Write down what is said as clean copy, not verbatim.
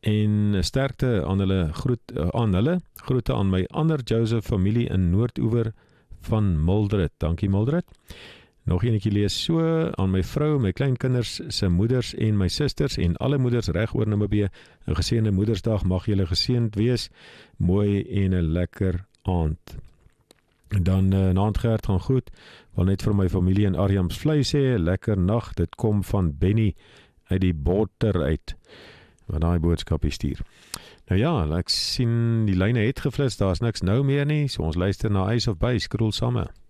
en sterkte aan hulle, groete aan my ander Joseph familie in Noordoever van Mildred. Dankie Mildred. Nog enetjie lees so, aan my vrou, my kleinkinders se moeders en my susters en alle moeders reg oor Namibië, 'n geseënde Moedersdag, mag julle geseënd wees, mooi en 'n lekker aand. Dan naand Gert gaan goed, wil net vir my familie in Arnhamsvlei sê, lekker nag, dit kom van Benny uit die Botter uit, wat daai boodskapie stuur. Nou ja, ek sien die lyne het geflits, daar's niks nou meer nie, so ons luister na Ace of Base, skroel samme.